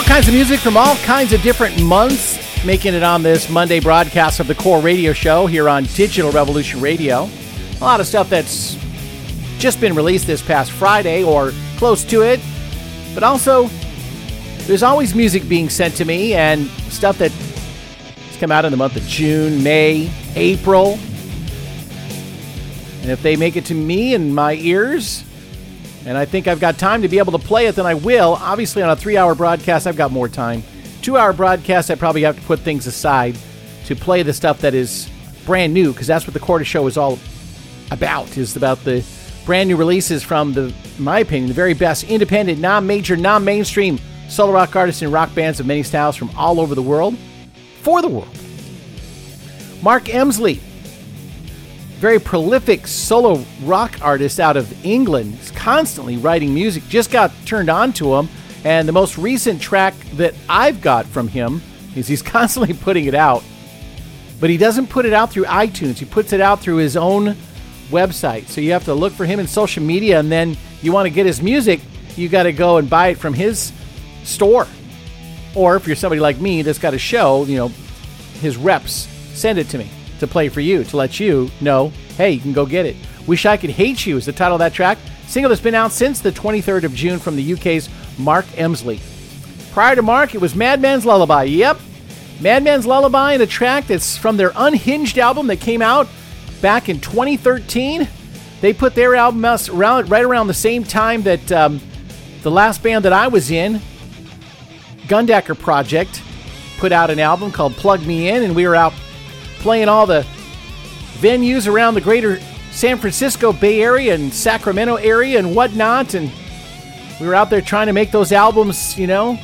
All kinds of music from all kinds of different months, making it on this Monday broadcast of the Core Radio Show here on Digital Revolution Radio. A lot of stuff that's just been released this past Friday or close to it, but also there's always music being sent to me and stuff that's come out in the month of June, May, April. And if they make it to me and my ears, and I think I've got time to be able to play it, then I will. Obviously, on a 3-hour broadcast, I've got more time. 2-hour broadcast, I probably have to put things aside to play the stuff that is brand new, because that's what the Quarter Show is all about, is about the brand new releases from, in my opinion, the very best independent, non-major, non-mainstream solo rock artists and rock bands of many styles from all over the world, for the world. Mark Emsley, very prolific solo rock artist out of England. He's constantly writing music. Just got turned on to him. And the most recent track that I've got from him is he's constantly putting it out. But he doesn't put it out through iTunes. He puts it out through his own website. So you have to look for him in social media. And then you want to get his music, you got to go and buy it from his store. Or if you're somebody like me that's got a show, his reps send it to me to play for you, to let you know, hey, you can go get it. Wish I Could Hate You is the title of that track. Single that's been out since the 23rd of June from the UK's Mark Emsley. Prior to Mark, it was Madman's Lullaby. Yep, Madman's Lullaby, and a track that's from their Unhinged album that came out back in 2013. They put their album out right around the same time that the last band that I was in, Gundacker Project, put out an album called Plug Me In, and we were out playing all the venues around the greater San Francisco Bay Area and Sacramento area and whatnot, and we were out there trying to make those albums,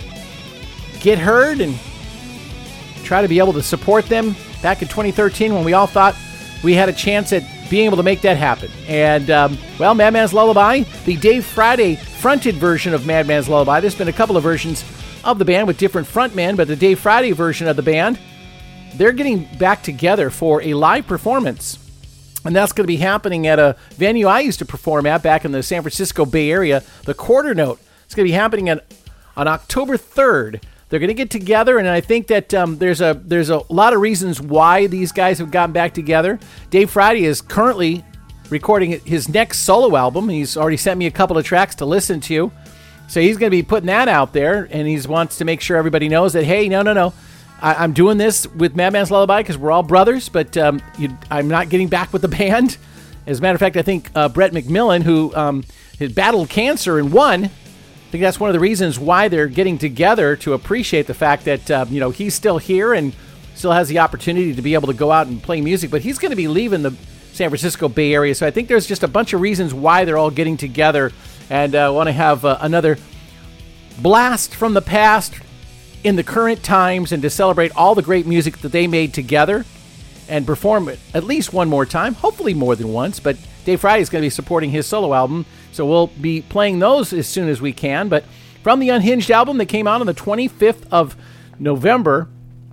get heard and try to be able to support them back in 2013 when we all thought we had a chance at being able to make that happen. And, Madman's Lullaby, the Dave Friday fronted version of Madman's Lullaby. There's been a couple of versions of the band with different frontmen, but the Dave Friday version of the band, they're getting back together for a live performance, and that's going to be happening at a venue I used to perform at back in the San Francisco Bay Area, the Quarter Note. It's going to be happening on October 3rd. They're going to get together, and I think that there's a lot of reasons why these guys have gotten back together. Dave Friday is currently recording his next solo album. He's already sent me a couple of tracks to listen to, so he's going to be putting that out there, and he wants to make sure everybody knows that, hey, no. I'm doing this with Madman's Lullaby because we're all brothers, but I'm not getting back with the band. As a matter of fact, I think Brett McMillan, who had battled cancer and won, I think that's one of the reasons why they're getting together, to appreciate the fact that he's still here and still has the opportunity to be able to go out and play music, but he's going to be leaving the San Francisco Bay Area. So I think there's just a bunch of reasons why they're all getting together, and want to have another blast from the past in the current times, and to celebrate all the great music that they made together and perform it at least one more time, hopefully more than once. But Dave Friday is going to be supporting his solo album, so we'll be playing those as soon as we can. But from the Unhinged album that came out on the 25th of November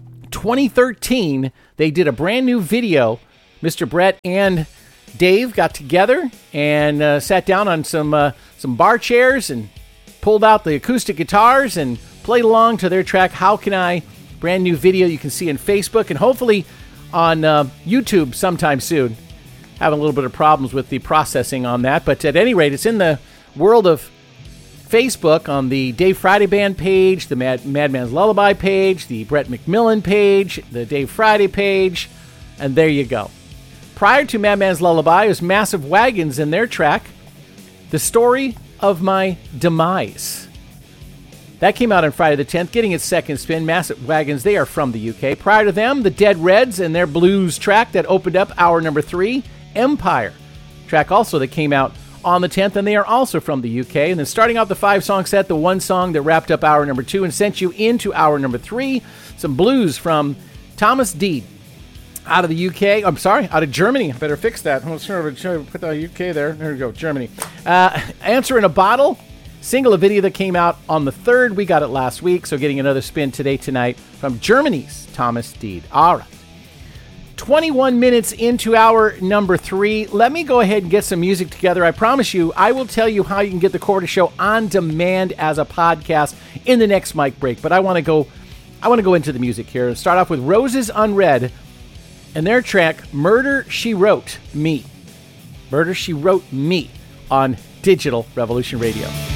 2013, they did a brand new video. Mr. Brett and Dave got together and sat down on some bar chairs and pulled out the acoustic guitars and played along to their track, How Can I? Brand new video you can see on Facebook and hopefully on YouTube sometime soon. Having a little bit of problems with the processing on that, but at any rate, it's in the world of Facebook on the Dave Friday Band page, the Madman's Lullaby page, the Brett McMillan page, the Dave Friday page, and there you go. Prior to Madman's Lullaby was Massive Wagons and their track, The Story of My Demise. That came out on Friday the 10th, getting its second spin. Massive Wagons, they are from the UK. Prior to them, the Dead Reds and their blues track that opened up hour number 3, Empire. Track also that came out on the 10th, and they are also from the UK. And then starting off the 5-song set, the one song that wrapped up hour number 2 and sent you into hour number 3, some blues from Thomas Deed. Out of the UK, out of Germany. I better fix that. I'm going to put the UK there. There we go, Germany. Answer in a Bottle. Single, a video that came out on the 3rd. We got it last week, so getting another spin tonight from Germany's Thomas Deed. All right. 21 minutes into hour number 3. Let me go ahead and get some music together. I promise you, I will tell you how you can get the Corda Show on demand as a podcast in the next mic break. But I want to go into the music here and start off with Roses Unread and their track Murder She Wrote Me. Murder She Wrote Me on Digital Revolution Radio.